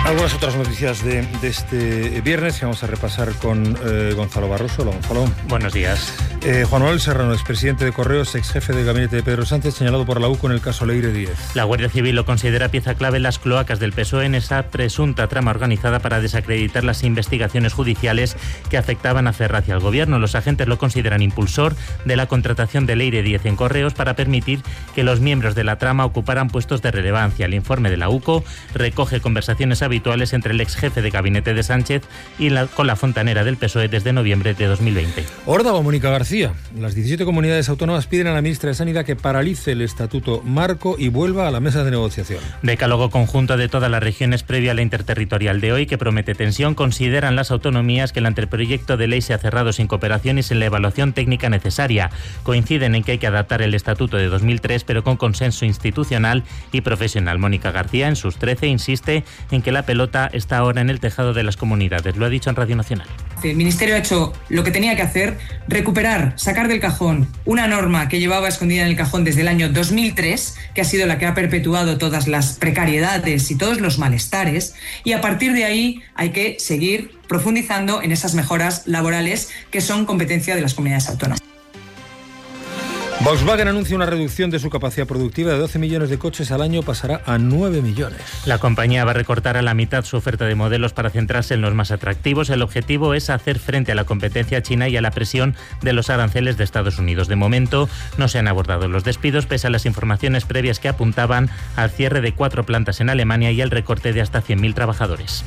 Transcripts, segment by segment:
Algunas otras noticias de este viernes que vamos a repasar con Gonzalo Barroso. Hola, Gonzalo. Buenos días. Juan Manuel Serrano, expresidente de Correos, ex jefe de gabinete de Pedro Sánchez, señalado por la UCO en el caso Leire 10. La Guardia Civil lo considera pieza clave en las cloacas del PSOE en esa presunta trama organizada para desacreditar las investigaciones judiciales que afectaban a Ferraz y al Gobierno. Los agentes lo consideran impulsor de la contratación de Leire 10 en Correos para permitir que los miembros de la trama ocuparan puestos de relevancia. El informe de la UCO recoge conversaciones habituales entre el ex jefe de gabinete de Sánchez y con la fontanera del PSOE desde noviembre de 2020. Ordaba Mónica García. Las 17 comunidades autónomas piden a la ministra de Sanidad que paralice el estatuto marco y vuelva a la mesa de negociación. Decálogo conjunto de todas las regiones previo a la interterritorial de hoy que promete tensión. Consideran las autonomías que el anteproyecto de ley se ha cerrado sin cooperación y sin la evaluación técnica necesaria. Coinciden en que hay que adaptar el estatuto de 2003 pero con consenso institucional y profesional. Mónica García, en sus 13, insiste en que la pelota está ahora en el tejado de las comunidades. Lo ha dicho en Radio Nacional. El Ministerio ha hecho lo que tenía que hacer, recuperar, sacar del cajón una norma que llevaba escondida en el cajón desde el año 2003, que ha sido la que ha perpetuado todas las precariedades y todos los malestares, y a partir de ahí hay que seguir profundizando en esas mejoras laborales que son competencia de las comunidades autónomas. Volkswagen anuncia una reducción de su capacidad productiva de 12 millones de coches al año, pasará a 9 millones. La compañía va a recortar a la mitad su oferta de modelos para centrarse en los más atractivos. El objetivo es hacer frente a la competencia china y a la presión de los aranceles de Estados Unidos. De momento no se han abordado los despidos, pese a las informaciones previas que apuntaban al cierre de 4 plantas en Alemania y al recorte de hasta 100.000 trabajadores.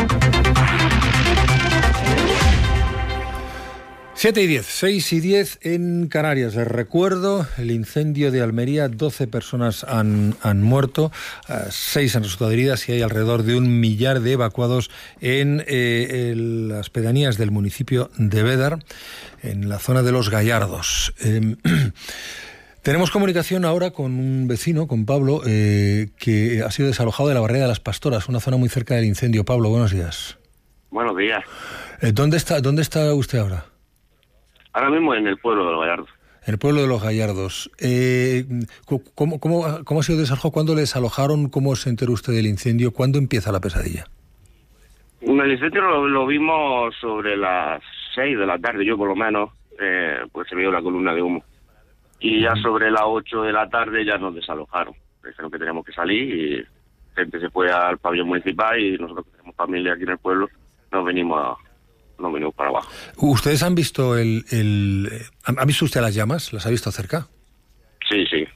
7:10, 6:10 en Canarias. Les recuerdo el incendio de Almería. 12 personas han muerto, 6 han resultado heridas y hay alrededor de 1 millar de evacuados en las pedanías del municipio de Bédar, en la zona de Los Gallardos. Tenemos comunicación ahora con un vecino, con Pablo, que ha sido desalojado de la Barrera de las Pastoras, una zona muy cerca del incendio. Pablo, buenos días. Buenos días. ¿Dónde está usted ahora? Ahora mismo en el pueblo de Los Gallardos. En el pueblo de Los Gallardos. ¿Cómo ha sido el desalojo? ¿Cuándo le desalojaron? ¿Cómo se enteró usted del incendio? ¿Cuándo empieza la pesadilla? El incendio lo vimos sobre las 6 de la tarde, yo por lo menos, pues se vio la columna de humo. Y ya sobre las 8 de la tarde ya nos desalojaron. Dijeron que teníamos que salir y gente se fue al pabellón municipal y nosotros que tenemos familia aquí en el pueblo nos venimos para abajo. ¿Ustedes han visto ¿han visto usted las llamas? ¿Las ha visto cerca? Sí, sí.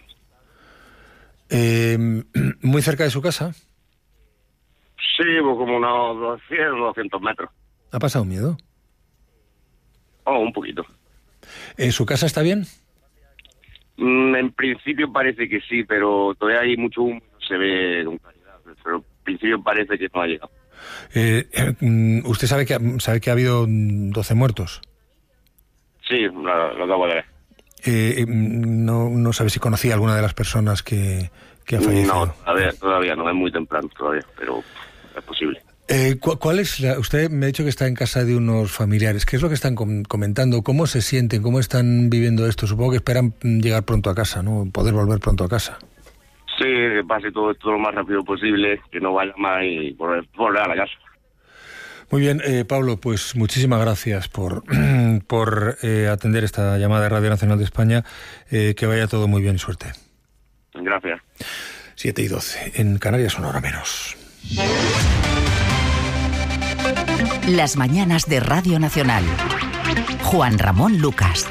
¿Muy cerca de su casa? Sí, pues como unos 100 o 200 metros. ¿Ha pasado miedo? Oh, un poquito. ¿Su casa está bien? En principio parece que sí, pero todavía hay mucho humo, se ve con claridad, pero en principio parece que no ha llegado. ¿Usted sabe que ha habido 12 muertos? Sí, lo acabo de ver. No sabe si conocía a alguna de las personas que ha fallecido. No, todavía no, es muy temprano todavía, pero es posible. ¿Cuál es usted me ha dicho que está en casa de unos familiares. ¿Qué es lo que están comentando? ¿Cómo se sienten? ¿Cómo están viviendo esto? Supongo que esperan llegar pronto a casa, ¿no? Poder volver pronto a casa. Sí, que pase todo esto lo más rápido posible, que no vaya más y volver a la casa. Muy bien, Pablo, pues muchísimas gracias por atender esta llamada de Radio Nacional de España. Que vaya todo muy bien y suerte. Gracias. 7:12. En Canarias, 1 hora menos. Las mañanas de Radio Nacional. Juan Ramón Lucas.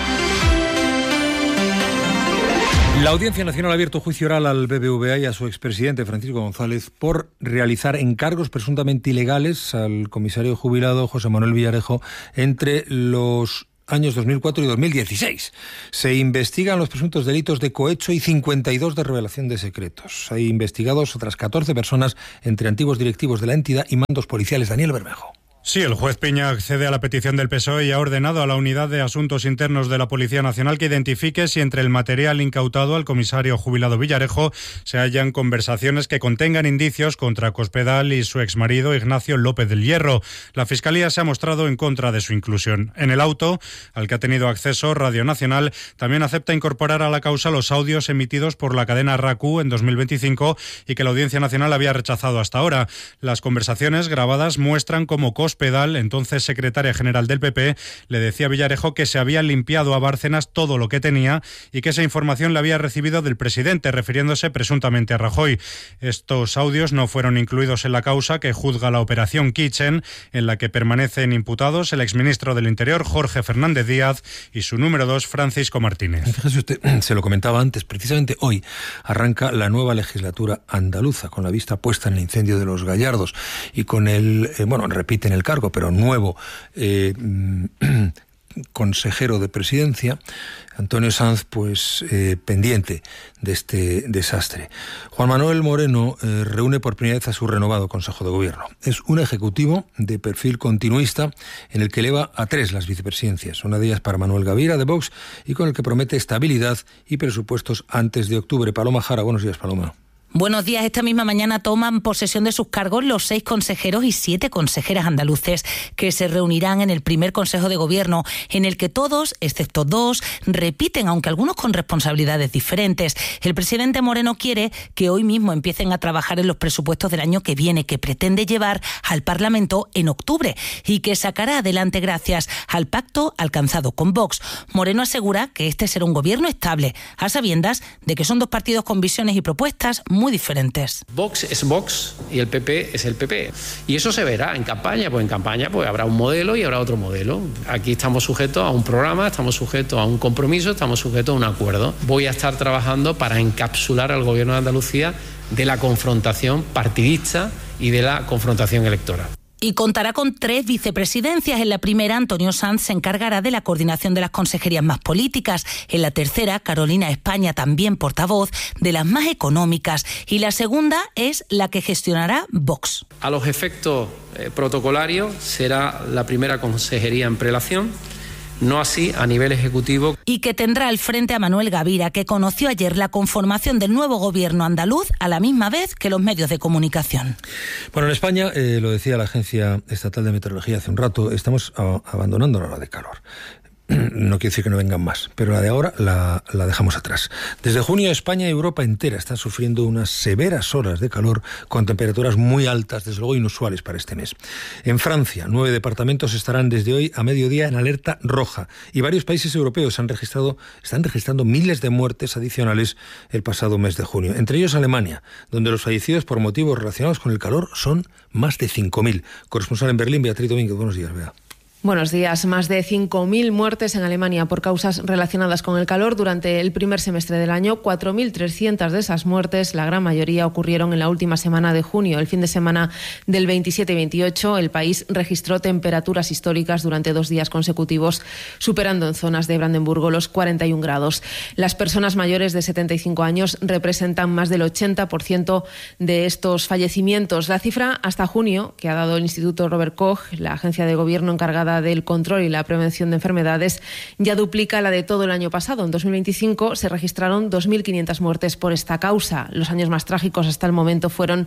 La Audiencia Nacional ha abierto juicio oral al BBVA y a su expresidente Francisco González por realizar encargos presuntamente ilegales al comisario jubilado José Manuel Villarejo entre los años 2004 y 2016. Se investigan los presuntos delitos de cohecho y 52 de revelación de secretos. Hay investigados otras 14 personas entre antiguos directivos de la entidad y mandos policiales. Daniel Bermejo. Sí, el juez Piña accede a la petición del PSOE y ha ordenado a la Unidad de Asuntos Internos de la Policía Nacional que identifique si entre el material incautado al comisario jubilado Villarejo se hallan conversaciones que contengan indicios contra Cospedal y su exmarido Ignacio López del Hierro. La Fiscalía se ha mostrado en contra de su inclusión. En el auto, al que ha tenido acceso Radio Nacional, también acepta incorporar a la causa los audios emitidos por la cadena RACU en 2025 y que la Audiencia Nacional había rechazado hasta ahora. Las conversaciones grabadas muestran cómo Cospedal, entonces secretaria general del PP, le decía a Villarejo que se había limpiado a Bárcenas todo lo que tenía y que esa información la había recibido del presidente, refiriéndose presuntamente a Rajoy. Estos audios no fueron incluidos en la causa que juzga la operación Kitchen, en la que permanecen imputados el exministro del Interior, Jorge Fernández Díaz, y su número 2, Francisco Martínez. Fíjese usted, se lo comentaba antes, precisamente hoy arranca la nueva legislatura andaluza, con la vista puesta en el incendio de los Gallardos y con el, repiten el cargo, pero nuevo consejero de Presidencia, Antonio Sanz, pendiente de este desastre. Juan Manuel Moreno reúne por primera vez a su renovado Consejo de Gobierno. Es un ejecutivo de perfil continuista en el que eleva a 3 las vicepresidencias, una de ellas para Manuel Gavira, de Vox, y con el que promete estabilidad y presupuestos antes de octubre. Paloma Jara, buenos días, Paloma. Buenos días. Esta misma mañana toman posesión de sus cargos los 6 consejeros y 7 consejeras andaluces que se reunirán en el primer Consejo de Gobierno, en el que todos, excepto 2, repiten, aunque algunos con responsabilidades diferentes. El presidente Moreno quiere que hoy mismo empiecen a trabajar en los presupuestos del año que viene, que pretende llevar al Parlamento en octubre y que sacará adelante gracias al pacto alcanzado con Vox. Moreno asegura que este será un gobierno estable, a sabiendas de que son 2 partidos con visiones y propuestas muy diferentes. Vox es Vox y el PP es el PP. Y eso se verá en campaña. Pues en campaña habrá un modelo y habrá otro modelo. Aquí estamos sujetos a un programa, estamos sujetos a un compromiso, estamos sujetos a un acuerdo. Voy a estar trabajando para encapsular al Gobierno de Andalucía de la confrontación partidista y de la confrontación electoral. Y contará con 3 vicepresidencias. En la primera, Antonio Sanz se encargará de la coordinación de las consejerías más políticas. En la tercera, Carolina España, también portavoz, de las más económicas. Y la segunda es la que gestionará Vox. A los efectos protocolarios será la primera consejería en prelación, no así a nivel ejecutivo. Y que tendrá al frente a Manuel Gavira, que conoció ayer la conformación del nuevo gobierno andaluz a la misma vez que los medios de comunicación. Bueno, en España, lo decía la Agencia Estatal de Meteorología hace un rato, estamos abandonando la hora de calor. No quiere decir que no vengan más, pero la de ahora la dejamos atrás. Desde junio, España y Europa entera están sufriendo unas severas horas de calor con temperaturas muy altas, desde luego inusuales para este mes. En Francia, 9 departamentos estarán desde hoy a mediodía en alerta roja y varios países europeos están registrando miles de muertes adicionales el pasado mes de junio. Entre ellos Alemania, donde los fallecidos por motivos relacionados con el calor son más de 5.000. Corresponsal en Berlín, Beatriz Domínguez. Buenos días, Bea. Buenos días. Más de 5.000 muertes en Alemania por causas relacionadas con el calor durante el primer semestre del año. 4.300 de esas muertes, la gran mayoría, ocurrieron en la última semana de junio. El fin de semana del 27 y 28, el país registró temperaturas históricas durante 2 días consecutivos, superando en zonas de Brandenburgo los 41 grados. Las personas mayores de 75 años representan más del 80% de estos fallecimientos. La cifra hasta junio, que ha dado el Instituto Robert Koch, la agencia de gobierno encargada del control y la prevención de enfermedades, ya duplica la de todo el año pasado. En 2025 se registraron 2.500 muertes por esta causa. Los años más trágicos hasta el momento fueron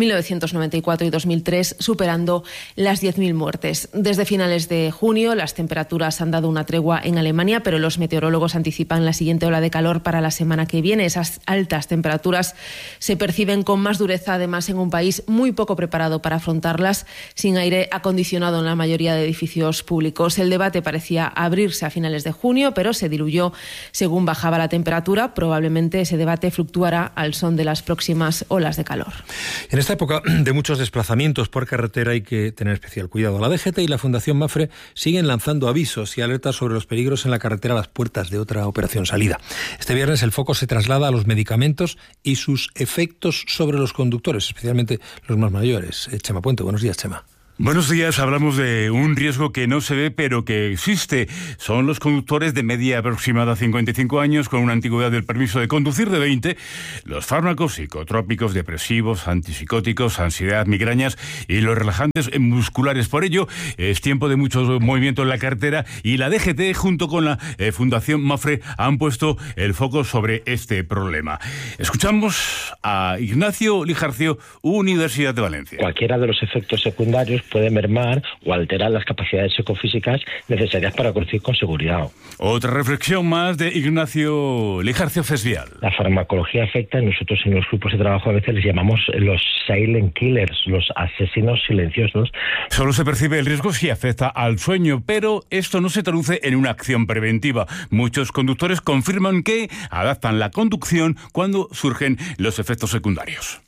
1994 y 2003, superando las 10.000 muertes. Desde finales de junio las temperaturas han dado una tregua en Alemania, pero los meteorólogos anticipan la siguiente ola de calor para la semana que viene. Esas altas temperaturas se perciben con más dureza, además en un país muy poco preparado para afrontarlas, sin aire acondicionado en la mayoría de edificios públicos. El debate parecía abrirse a finales de junio, pero se diluyó según bajaba la temperatura. Probablemente ese debate fluctuará al son de las próximas olas de calor. En esta época de muchos desplazamientos por carretera hay que tener especial cuidado. La DGT y la Fundación Mapfre siguen lanzando avisos y alertas sobre los peligros en la carretera a las puertas de otra operación salida. Este viernes el foco se traslada a los medicamentos y sus efectos sobre los conductores, especialmente los más mayores. Chema Puente, buenos días, Chema. Buenos días, hablamos de un riesgo que no se ve pero que existe. Son los conductores de media aproximada a 55 años con una antigüedad del permiso de conducir de 20, los fármacos psicotrópicos, depresivos, antipsicóticos, ansiedad, migrañas y los relajantes musculares. Por ello, es tiempo de mucho movimiento en la carretera y la DGT junto con la Fundación Mapfre han puesto el foco sobre este problema. Escuchamos a Ignacio Lijarcio, Universidad de Valencia. Cualquiera de los efectos secundarios puede mermar o alterar las capacidades psicofísicas necesarias para conducir con seguridad. Otra reflexión más de Ignacio Lijarcio Fesvial. La farmacología afecta, nosotros en los grupos de trabajo a veces les llamamos los silent killers, los asesinos silenciosos. Solo se percibe el riesgo si afecta al sueño, pero esto no se traduce en una acción preventiva. Muchos conductores confirman que adaptan la conducción cuando surgen los efectos secundarios.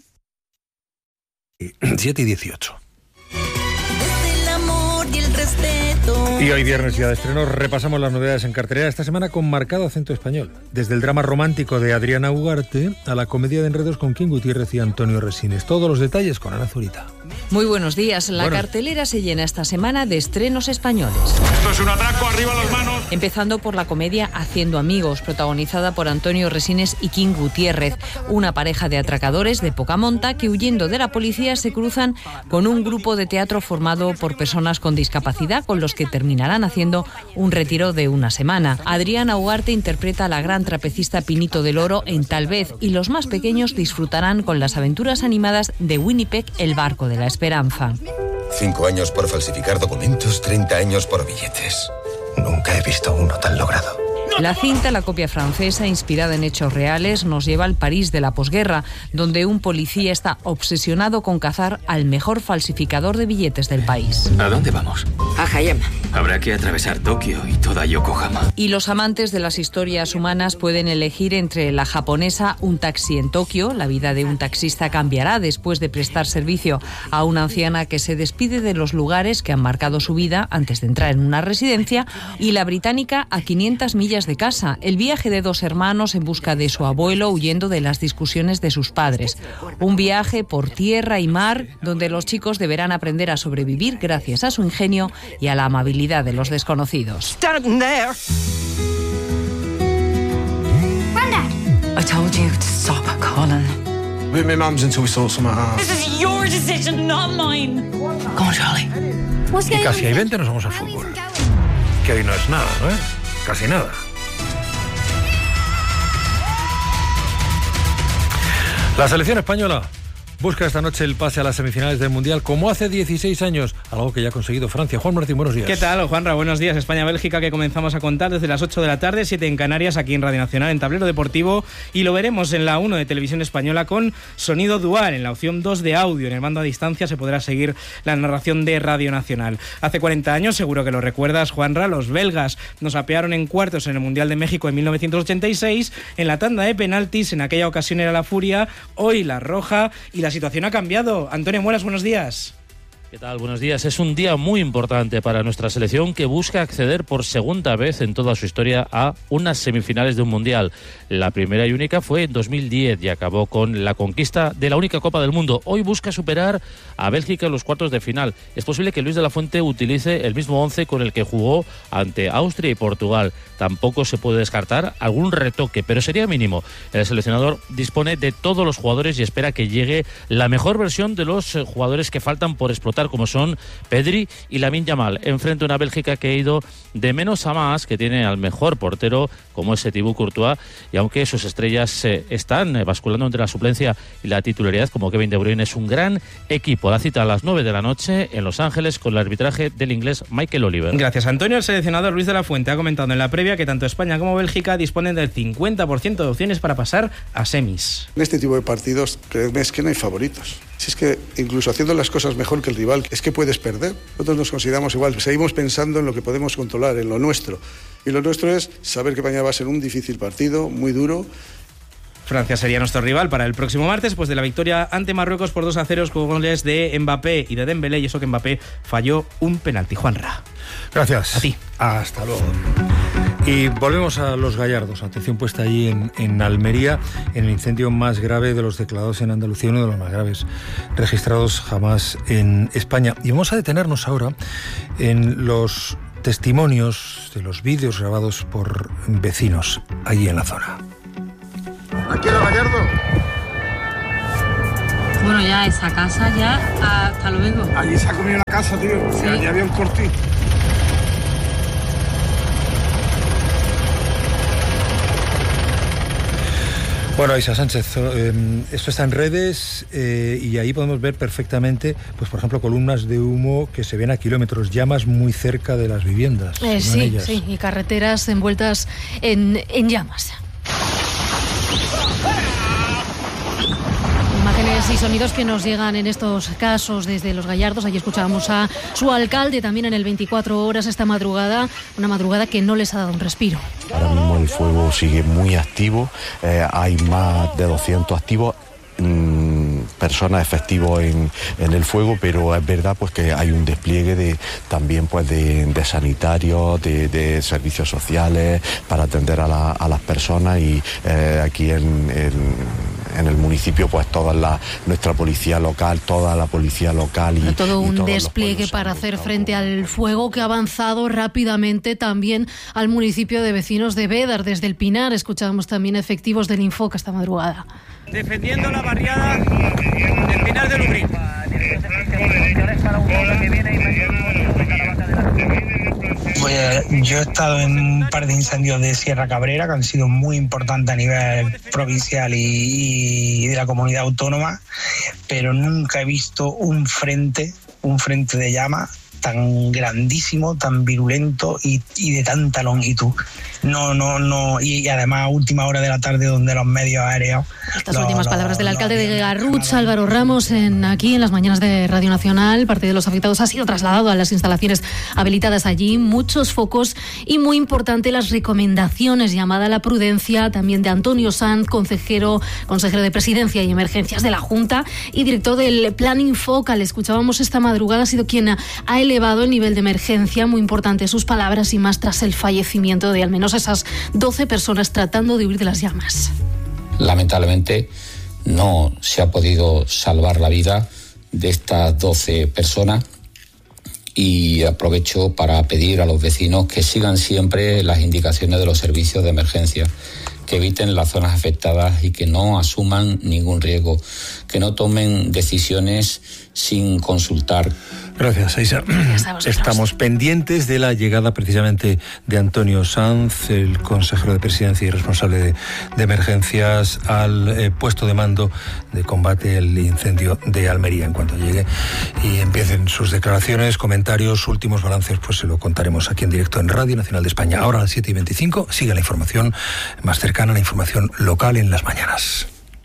7:18. Y hoy viernes ya de estreno repasamos las novedades en cartelera esta semana con marcado acento español. Desde el drama romántico de Adriana Ugarte a la comedia de enredos con King Gutiérrez y Antonio Resines. Todos los detalles con Ana Zurita. Muy buenos días. La cartelera se llena esta semana de estrenos españoles. Esto es un atraco, arriba las manos. Empezando por la comedia Haciendo amigos, protagonizada por Antonio Resines y King Gutiérrez, una pareja de atracadores de poca monta que huyendo de la policía se cruzan con un grupo de teatro formado por personas con discapacidad con los que terminarán haciendo un retiro de una semana. Adriana Ugarte interpreta a la gran trapecista Pinito del Oro en Tal vez y los más pequeños disfrutarán con las aventuras animadas de Winnipeg, el barco de la esperanza. 5 años por falsificar documentos, 30 años por billetes. Nunca he visto uno tan logrado. La cinta, la copia francesa, inspirada en hechos reales, nos lleva al París de la posguerra, donde un policía está obsesionado con cazar al mejor falsificador de billetes del país. ¿A dónde vamos? A Hayama. Habrá que atravesar Tokio y toda Yokohama. Y los amantes de las historias humanas pueden elegir entre la japonesa Un taxi en Tokio. La vida de un taxista cambiará después de prestar servicio a una anciana que se despide de los lugares que han marcado su vida antes de entrar en una residencia. Y la británica A 500 millas de casa, el viaje de dos hermanos en busca de su abuelo huyendo de las discusiones de sus padres. Un viaje por tierra y mar donde los chicos deberán aprender a sobrevivir gracias a su ingenio y a la amabilidad de los desconocidos. Granddad, I told you to stop calling. My mum's until we sort something out. This is your decision, not mine. Come on, Charlie. Y casi hay 20 nos vamos al fútbol. Que hoy no es nada, ¿no? Casi nada. La selección española busca esta noche el pase a las semifinales del Mundial, como hace 16 años, algo que ya ha conseguido Francia. Juan Martín, buenos días. ¿Qué tal, Juanra? Buenos días. España-Bélgica, que comenzamos a contar desde las 8 de la tarde, 7 en Canarias, aquí en Radio Nacional, en Tablero Deportivo, y lo veremos en la 1 de Televisión Española con sonido dual, en la opción 2 de audio. En el mando a distancia se podrá seguir la narración de Radio Nacional. Hace 40 años, seguro que lo recuerdas, Juanra, los belgas nos apearon en cuartos en el Mundial de México en 1986, en la tanda de penaltis, en aquella ocasión era la furia, hoy la roja, y la situación ha cambiado. Antonio Muelas, buenos días. ¿Qué tal? Buenos días. Es un día muy importante para nuestra selección que busca acceder por segunda vez en toda su historia a unas semifinales de un Mundial. La primera y única fue en 2010 y acabó con la conquista de la única Copa del Mundo. Hoy busca superar a Bélgica en los cuartos de final. Es posible que Luis de la Fuente utilice el mismo 11 con el que jugó ante Austria y Portugal. Tampoco se puede descartar algún retoque, pero sería mínimo. El seleccionador dispone de todos los jugadores y espera que llegue la mejor versión de los jugadores que faltan por explotar, como son Pedri y Lamine Yamal. Enfrente a una Bélgica que ha ido de menos a más, que tiene al mejor portero como es Thibaut Courtois, y aunque sus estrellas están basculando entre la suplencia y la titularidad como Kevin De Bruyne, es un gran equipo. La cita a las 9 de la noche en Los Ángeles con el arbitraje del inglés Michael Oliver. Gracias, Antonio. El seleccionador Luis de la Fuente ha comentado en la previa que tanto España como Bélgica disponen del 50% de opciones para pasar a semis. En este tipo de partidos, créeme, es que no hay favoritos. Si es que incluso haciendo las cosas mejor que el rival, es que puedes perder. Nosotros nos consideramos igual, seguimos pensando en lo que podemos controlar, en lo nuestro. Y lo nuestro es saber que mañana va a ser un difícil partido, muy duro. Francia sería nuestro rival para el próximo martes, pues de la victoria ante Marruecos por 2-0 con goles de Mbappé y de Dembélé, y eso que Mbappé falló un penalti. Juanra. Gracias. A ti. Hasta luego. Y volvemos a Los Gallardos, atención puesta allí en Almería, en el incendio más grave de los declarados en Andalucía, uno de los más graves registrados jamás en España. Y vamos a detenernos ahora en los testimonios de los vídeos grabados por vecinos allí en la zona. ¿Aquí en Los Gallardos? Bueno, ya esa casa ya, hasta luego. Allí se ha comido la casa, tío. Sí. Allí había un cortín. Bueno, Isa Sánchez, esto está en redes y ahí podemos ver perfectamente, pues por ejemplo, columnas de humo que se ven a kilómetros, llamas muy cerca de las viviendas. Sí, y carreteras envueltas en llamas. Imágenes y sonidos que nos llegan en estos casos desde Los Gallardos. Allí escuchábamos a su alcalde también en el 24 horas esta madrugada, una madrugada que no les ha dado un respiro. Ahora mismo el fuego sigue muy activo, hay más de 200 activos. Personas efectivos en el fuego, pero es verdad pues que hay un despliegue también de sanitarios, de servicios sociales para atender a las personas y aquí en el municipio pues nuestra policía local, toda la policía local y todo un y despliegue para hacer frente al fuego que ha avanzado rápidamente también al municipio de vecinos de Bédar. Desde el Pinar escuchábamos también efectivos del Infoca esta madrugada. Defendiendo la barriada del Pinar de Lubrín. Pues yo he estado en un par de incendios de Sierra Cabrera que han sido muy importantes a nivel provincial y de la comunidad autónoma, pero nunca he visto un frente de llamas tan grandísimo, tan virulento y de tanta longitud. No, y además a última hora de la tarde donde los medios aéreos... Estas últimas palabras del alcalde de Garrucha, Álvaro Ramos, aquí en las mañanas de Radio Nacional. Parte de los afectados ha sido trasladado a las instalaciones habilitadas allí. Muchos focos y muy importante las recomendaciones, llamada a la prudencia, también de Antonio Sanz, consejero de Presidencia y Emergencias de la Junta y director del Plan Infoca. Le escuchábamos esta madrugada, ha sido quien ha elevado el nivel de emergencia. Muy importante sus palabras y más tras el fallecimiento de al menos esas 12 personas tratando de huir de las llamas. Lamentablemente no se ha podido salvar la vida de estas 12 personas y aprovecho para pedir a los vecinos que sigan siempre las indicaciones de los servicios de emergencia, que eviten las zonas afectadas y que no asuman ningún riesgo, que no tomen decisiones sin consultar. Gracias, Aisa. Estamos pendientes de la llegada precisamente de Antonio Sanz, el consejero de Presidencia y responsable de emergencias, al puesto de mando de combate al incendio de Almería. En cuanto llegue y empiecen sus declaraciones, comentarios, últimos balances, pues se lo contaremos aquí en directo en Radio Nacional de España. Ahora a las 7:25 sigue la información más cercana, la información local en las mañanas.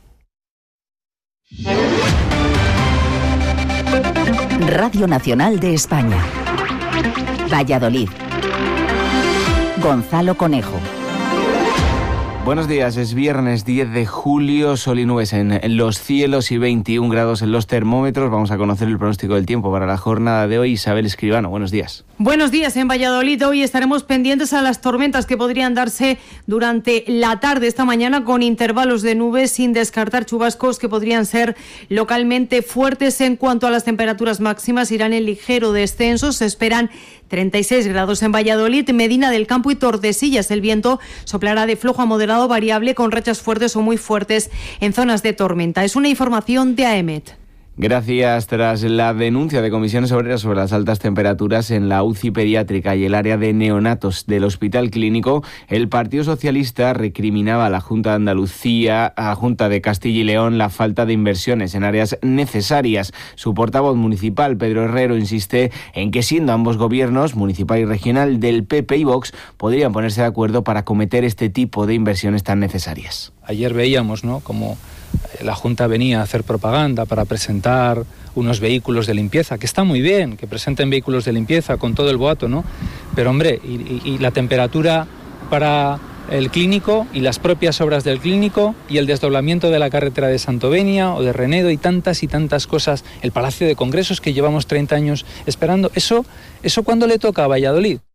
Radio Nacional de España. Valladolid. Gonzalo Conejo. Buenos días, es viernes 10 de julio, sol y nubes en los cielos y 21 grados en los termómetros. Vamos a conocer el pronóstico del tiempo para la jornada de hoy. Isabel Escribano, buenos días. Buenos días, en Valladolid hoy estaremos pendientes a las tormentas que podrían darse durante la tarde esta mañana con intervalos de nubes, sin descartar chubascos que podrían ser localmente fuertes. En cuanto a las temperaturas máximas, irán en ligero descenso, se esperan 36 grados en Valladolid, Medina del Campo y Tordesillas. El viento soplará de flojo a moderado variable con rachas fuertes o muy fuertes en zonas de tormenta. Es una información de AEMET. Gracias. Tras la denuncia de Comisiones Obreras sobre las altas temperaturas en la UCI pediátrica y el área de neonatos del Hospital Clínico, el Partido Socialista recriminaba a la Junta de Andalucía, a la Junta de Castilla y León, la falta de inversiones en áreas necesarias. Su portavoz municipal, Pedro Herrero, insiste en que siendo ambos gobiernos, municipal y regional, del PP y Vox, podrían ponerse de acuerdo para acometer este tipo de inversiones tan necesarias. Ayer veíamos, ¿no?, como la Junta venía a hacer propaganda para presentar unos vehículos de limpieza, que está muy bien que presenten vehículos de limpieza con todo el boato, ¿no? Pero hombre, y la temperatura para el clínico y las propias obras del clínico y el desdoblamiento de la carretera de Santovenia o de Renedo y tantas cosas, el Palacio de Congresos que llevamos 30 años esperando, ¿eso cuándo le toca a Valladolid?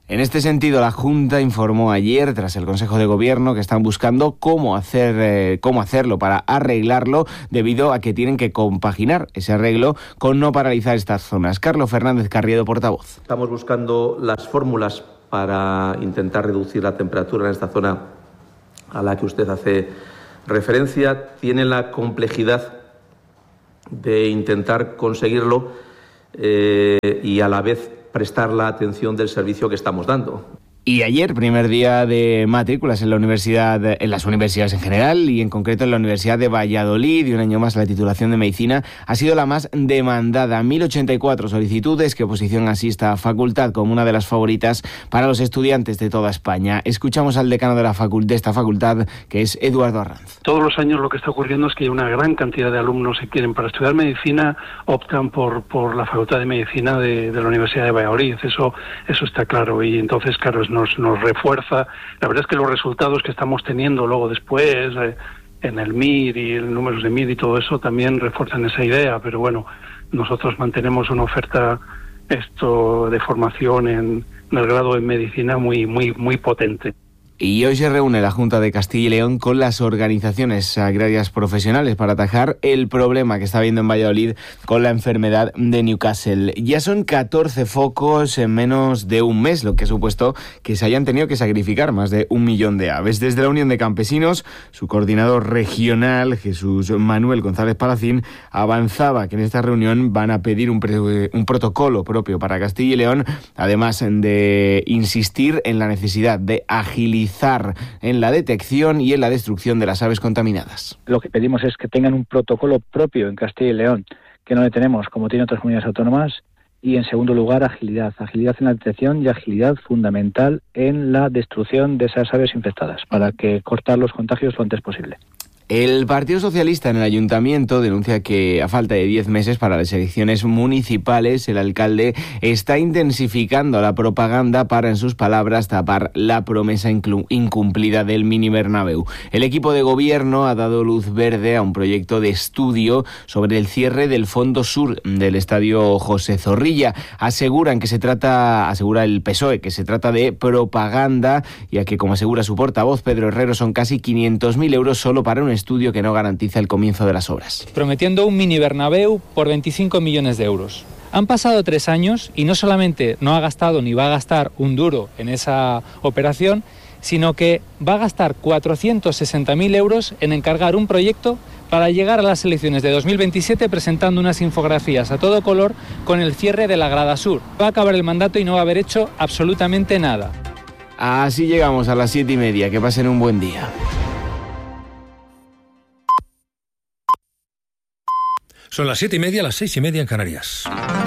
En este sentido, la Junta informó ayer, tras el Consejo de Gobierno, que están buscando cómo hacerlo para arreglarlo, debido a que tienen que compaginar ese arreglo con no paralizar estas zonas. Carlos Fernández Carriedo, portavoz. Estamos buscando las fórmulas para intentar reducir la temperatura en esta zona a la que usted hace referencia. Tiene la complejidad de intentar conseguirlo y a la vez prestar la atención del servicio que estamos dando. Y ayer, primer día de matrículas en las universidades en general y en concreto en la Universidad de Valladolid, y un año más la titulación de Medicina ha sido la más demandada. 1.084 solicitudes que oposición así esta facultad como una de las favoritas para los estudiantes de toda España. Escuchamos al decano de esta facultad, que es Eduardo Arranz. Todos los años lo que está ocurriendo es que hay una gran cantidad de alumnos que quieren para estudiar Medicina, optan por la Facultad de Medicina de la Universidad de Valladolid. Eso está claro, y entonces, claro, nos refuerza. La verdad es que los resultados que estamos teniendo luego después en el MIR y el números de MIR y todo eso también refuerzan esa idea, pero bueno, nosotros mantenemos una oferta de formación en el grado de Medicina muy potente. Y hoy se reúne la Junta de Castilla y León con las organizaciones agrarias profesionales para atajar el problema que está habiendo en Valladolid con la enfermedad de Newcastle. Ya son 14 focos en menos de un mes, lo que ha supuesto que se hayan tenido que sacrificar más de 1 millón de aves. Desde la Unión de Campesinos, su coordinador regional, Jesús Manuel González Palacín, avanzaba que en esta reunión van a pedir un protocolo propio para Castilla y León, además de insistir en la necesidad de agilizar en la detección y en la destrucción de las aves contaminadas. Lo que pedimos es que tengan un protocolo propio en Castilla y León, que no le tenemos, como tiene otras comunidades autónomas, y en segundo lugar agilidad en la detección y agilidad fundamental en la destrucción de esas aves infectadas, para que cortar los contagios lo antes posible. El Partido Socialista en el Ayuntamiento denuncia que a falta de 10 meses para las elecciones municipales, el alcalde está intensificando la propaganda para, en sus palabras, tapar la promesa incumplida del Mini Bernabéu. El equipo de gobierno ha dado luz verde a un proyecto de estudio sobre el cierre del fondo sur del Estadio José Zorrilla. Asegura el PSOE que se trata de propaganda, ya que, como asegura su portavoz Pedro Herrero, son casi 500.000 euros solo para un estudio que no garantiza el comienzo de las obras. Prometiendo un mini Bernabéu por 25 millones de euros. Han pasado 3 años y no solamente no ha gastado ni va a gastar un duro en esa operación, sino que va a gastar 460.000 euros en encargar un proyecto para llegar a las elecciones de 2027 presentando unas infografías a todo color con el cierre de la grada sur. Va a acabar el mandato y no va a haber hecho absolutamente nada. Así llegamos a las 7:30. Que pasen un buen día. Son las 7:30, las 6:30 en Canarias.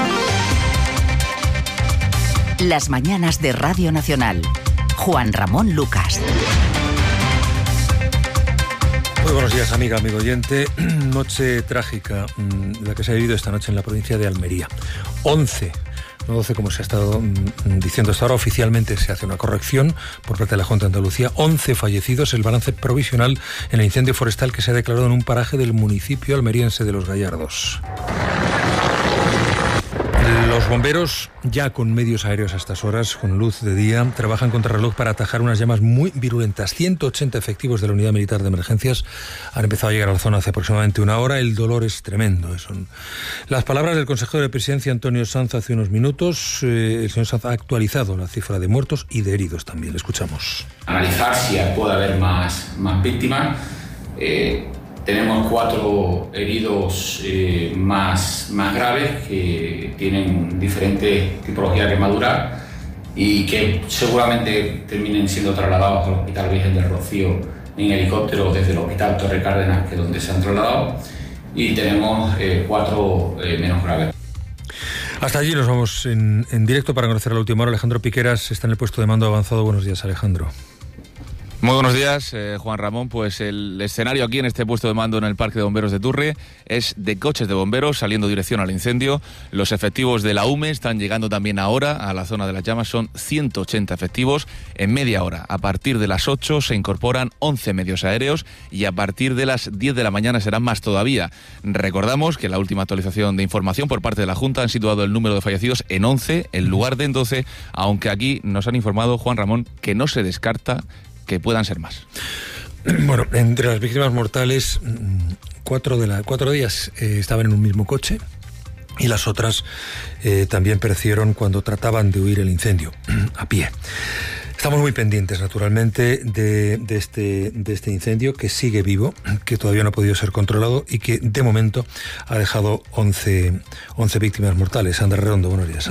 Las mañanas de Radio Nacional. Juan Ramón Lucas. Muy buenos días, amigo oyente. Noche trágica la que se ha vivido esta noche en la provincia de Almería. 11. No 12 como se ha estado diciendo hasta ahora. Oficialmente se hace una corrección por parte de la Junta de Andalucía. 11 fallecidos, el balance provisional en el incendio forestal que se ha declarado en un paraje del municipio almeriense de Los Gallardos. Los bomberos, ya con medios aéreos a estas horas, con luz de día, trabajan contra reloj para atajar unas llamas muy virulentas. 180 efectivos de la Unidad Militar de Emergencias han empezado a llegar a la zona hace aproximadamente una hora. El dolor es tremendo. Son las palabras del consejero de Presidencia, Antonio Sanz, hace unos minutos. El señor Sanz ha actualizado la cifra de muertos y de heridos también. Le escuchamos. Analizar si puede haber más víctimas. Tenemos 4 heridos más graves que tienen diferentes tipologías de quemadura y que seguramente terminen siendo trasladados al Hospital Virgen del Rocío en helicóptero desde el Hospital Torre Cárdenas, que es donde se han trasladado, y tenemos 4 menos graves. Hasta allí nos vamos en directo para conocer la última hora. Alejandro Piqueras está en el puesto de mando avanzado. Buenos días, Alejandro. Muy buenos días, Juan Ramón. Pues el escenario aquí en este puesto de mando en el Parque de Bomberos de Turre es de coches de bomberos saliendo dirección al incendio. Los efectivos de la UME están llegando también ahora a la zona de las llamas. Son 180 efectivos en media hora. A partir de las 8 se incorporan 11 medios aéreos y a partir de las 10 de la mañana serán más todavía. Recordamos que en la última actualización de información por parte de la Junta han situado el número de fallecidos en 11 en lugar de en 12, aunque aquí nos han informado, Juan Ramón, que no se descarta que puedan ser más. Bueno, entre las víctimas mortales, 4 de ellas estaban en un mismo coche y las otras también perecieron cuando trataban de huir el incendio a pie. Estamos muy pendientes, naturalmente, de este incendio que sigue vivo, que todavía no ha podido ser controlado y que, de momento, ha dejado 11 víctimas mortales. Sandra Redondo, buenos días.